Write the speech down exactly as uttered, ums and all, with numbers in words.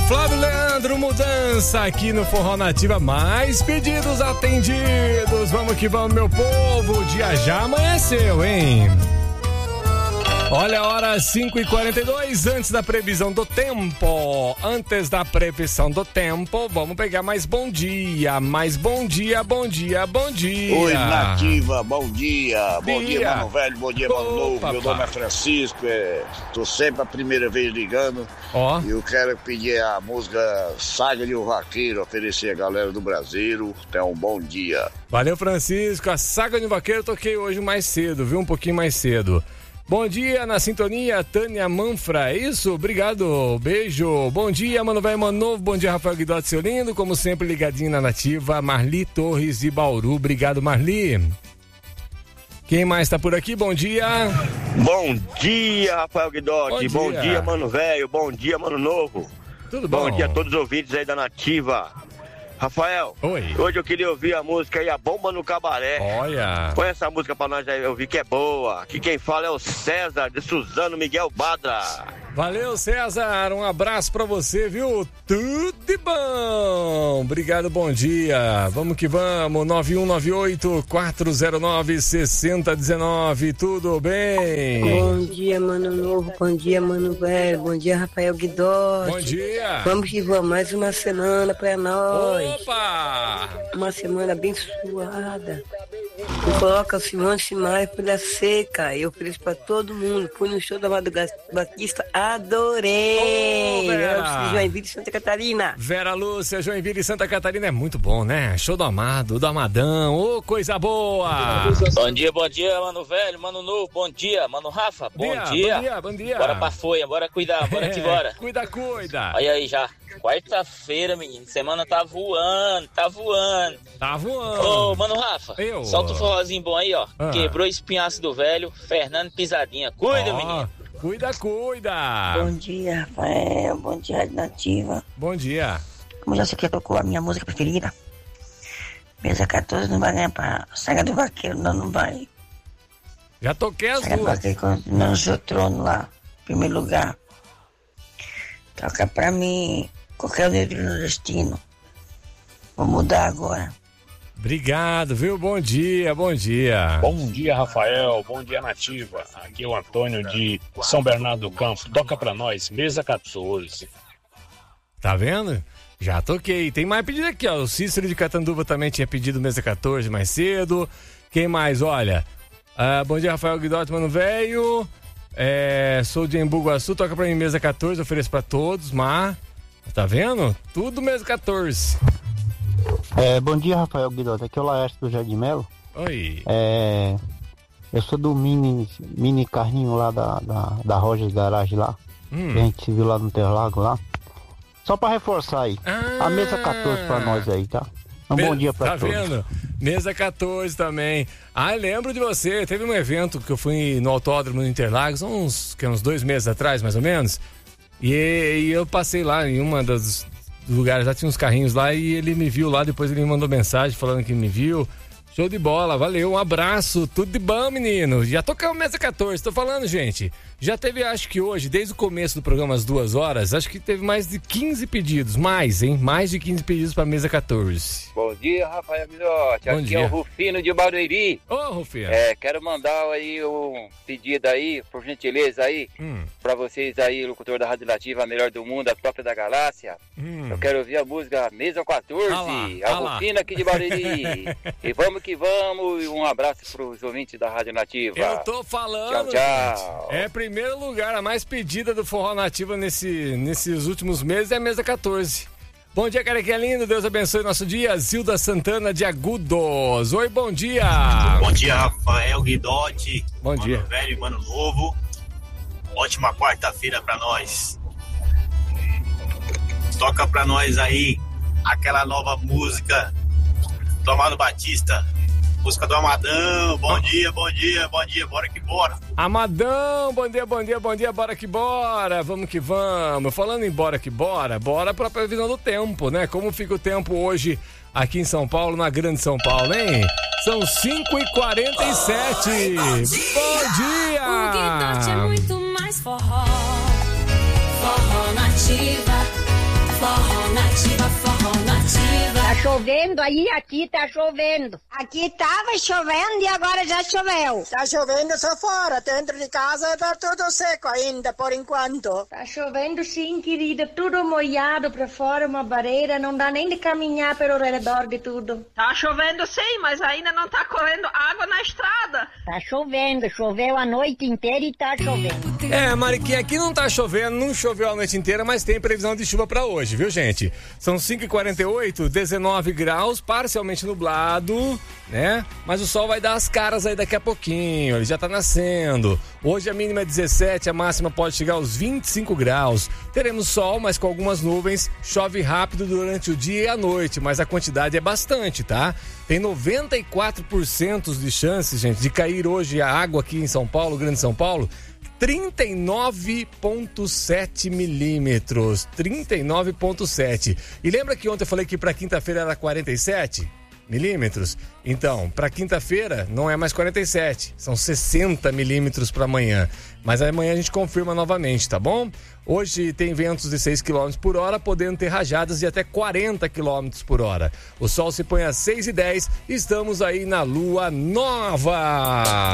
Flávio Leandro, mudança aqui no Forró Nativa. Mais pedidos atendidos. Vamos que vamos, meu povo. O dia já amanheceu, hein? Olha a hora, cinco e quarenta e dois, antes da previsão do tempo. Antes da previsão do tempo, vamos pegar mais bom dia. Mais bom dia, bom dia, bom dia. Oi, Nativa, bom dia. Bom dia, dia mano velho, bom dia, mano novo. Opa, Meu nome é Francisco, é... tô sempre a primeira vez ligando. Ó. E eu quero pedir a música Saga de um Vaqueiro, oferecer a galera do Brasil. Até um bom dia. Valeu, Francisco. A Saga de um Vaqueiro eu toquei hoje mais cedo, viu? Um pouquinho mais cedo. Bom dia, na sintonia, Tânia Manfra, é isso? Obrigado, beijo. Bom dia, mano velho, mano novo. Bom dia, Rafael Guidotti, seu lindo. Como sempre, ligadinho na Nativa. Marli Torres de Bauru. Obrigado, Marli. Quem mais tá por aqui? Bom dia. Bom dia, Rafael Guidotti. Bom, Bom dia. dia, mano velho. Bom dia, mano novo. Tudo bom? Bom dia a todos os ouvintes aí da Nativa. Rafael, Oi. Hoje eu queria ouvir a música aí, A Bomba no Cabaré. Olha. Põe essa música pra nós aí ouvir que é boa. Aqui quem fala é o César de Suzano Miguel Badra. Valeu, César. Um abraço pra você, viu? Tudo de bom. Obrigado, bom dia. Vamos que vamos. nove um nove oito, quatro zero nove, seis zero um nove. Tudo bem? Bom dia, mano novo. Bom dia, mano velho. Bom dia, Rafael Guidotti. Bom dia. Vamos que vamos. Mais uma semana pra nós. Opa! Uma semana abençoada. E coloca o Simone Simai Folha Seca. Eu ofereço pra todo mundo. Fui no show da Amado Batista. Adorei! Ô, Vera. Eu Joinville, Santa Catarina. Vera Lúcia, Joinville e Santa Catarina é muito bom, né? Show do Amado, do Amadão, ô, coisa boa! Bom dia, bom dia, mano velho, mano novo, bom dia, mano Rafa, bom dia. dia. Bom dia, bom dia. Bora pra folha, bora cuidar, bora que bora. Cuida, cuida. Olha aí já, quarta-feira, menino, semana tá voando, tá voando. Tá voando. Ô, mano Rafa, Eu. solta um forrozinho bom aí, ó. Ah. Quebrou o espinhaço do velho, Fernando Pisadinha. Cuida, Ó, menino. Cuida, cuida. Bom dia, Rafael. Bom dia, Rádio Nativa. Bom dia. Como já sei que tocou a minha música preferida, Mesa quatorze não vai ganhar pra Saga do Vaqueiro, não, não vai. Já toquei as Saga do duas. Vaqueiro continua no seu trono lá, em primeiro lugar. Toca pra mim, qualquer negro nordestino. Vou mudar agora. Obrigado, viu? Bom dia, bom dia. Bom dia, Rafael. Bom dia, Nativa. Aqui é o Antônio de São Bernardo do Campo. Toca pra nós, Mesa quatorze. Tá vendo? Já toquei. Tem mais pedido aqui, ó. O Cícero de Catanduva também tinha pedido Mesa quatorze mais cedo. Quem mais? Olha. Ah, bom dia, Rafael Guidotti, mano velho. É, sou de Embu Guaçu, toca pra mim Mesa quatorze, ofereço pra todos, mas... Tá vendo? Tudo Mesa quatorze. É, bom dia, Rafael Guidotti. Aqui é o Laércio do Jardim Melo. Oi. É, eu sou do mini, mini carrinho lá da, da, da Rogers Garage lá. Hum. Que a gente se viu lá no Interlago lá. Só pra reforçar aí. Ah. A mesa quatorze pra nós aí, tá? Um Me... bom dia pra tá todos. Tá vendo? Mesa quatorze também. Ah, lembro de você. Teve um evento que eu fui no Autódromo no Interlagos, uns, que, uns dois meses atrás, mais ou menos. E, e eu passei lá em uma das lugares, lá tinha uns carrinhos lá e ele me viu lá, depois ele me mandou mensagem falando que me viu. Show de bola, valeu, um abraço, tudo de bom, menino. Já tocamos Mesa quatorze, tô falando, gente. Já teve, acho que hoje, desde o começo do programa, às duas horas, acho que teve mais de quinze pedidos, mais, hein? Mais de quinze pedidos pra Mesa quatorze. Bom dia, Rafael Guidotti. Bom Aqui dia. é o Rufino de Barueri. Ô, Rufino. É, quero mandar aí um pedido aí, por gentileza aí, Hum. pra vocês aí, locutor da Rádio Nativa, a melhor do mundo, a própria da galáxia. Hum. Eu quero ouvir a música Mesa quatorze, Ah lá, a ah lá. Rufino aqui de Barueri. E vamos que vamos, e um abraço pros ouvintes da Rádio Nativa. Eu tô falando, Tchau, tchau. gente. É primeiro lugar, a mais pedida do Forró Nativa nesse, nesses últimos meses é a Mesa quatorze. Bom dia, cara, que é lindo. Deus abençoe nosso dia. Zilda Santana de Agudos. Oi, bom dia. Bom dia, Rafael Guidotti. Bom mano dia. Velho e mano novo. Ótima quarta-feira pra nós. Toca pra nós aí aquela nova música do Amado Batista. Música do Amadão. Bom dia, bom dia, bom dia. Bora que bora. Amadão, bom dia, bom dia, bom dia. Bora que bora. Vamos que vamos. Falando em bora que bora, bora pra previsão do tempo, né? Como fica o tempo hoje aqui em São Paulo, na Grande São Paulo, hein? São cinco e quarenta e sete. Bom dia! O Guidotti é muito mais forró. Forró Nativa. chovendo aí, aqui tá chovendo. Aqui tava chovendo e agora já choveu. Tá chovendo só fora, dentro de casa tá tudo seco ainda, por enquanto. Tá chovendo sim, querida, tudo molhado pra fora, uma barreira, não dá nem de caminhar pelo redor de tudo. Tá chovendo sim, mas ainda não tá correndo água na estrada. Tá chovendo, choveu a noite inteira e tá chovendo. É, Mariquinha, aqui não tá chovendo, não choveu a noite inteira, mas tem previsão de chuva pra hoje, viu, gente? São cinco e quarenta e oito, dezenove graus, parcialmente nublado, né? Mas o sol vai dar as caras aí daqui a pouquinho, ele já tá nascendo. Hoje a mínima é dezessete, a máxima pode chegar aos vinte e cinco graus. Teremos sol, mas com algumas nuvens, chove rápido durante o dia e a noite, mas a quantidade é bastante, tá? Tem noventa e quatro por cento de chances, gente, de cair hoje a água aqui em São Paulo, Grande São Paulo, trinta e nove vírgula sete milímetros, trinta e nove vírgula sete. E lembra que ontem eu falei que para quinta-feira era quarenta e sete milímetros? Então, para quinta-feira não é mais quarenta e sete, são sessenta milímetros para amanhã. Mas amanhã a gente confirma novamente, tá bom? Hoje tem ventos de seis quilômetros por hora, podendo ter rajadas de até quarenta quilômetros por hora. O sol se põe às seis e dez e estamos aí na lua nova.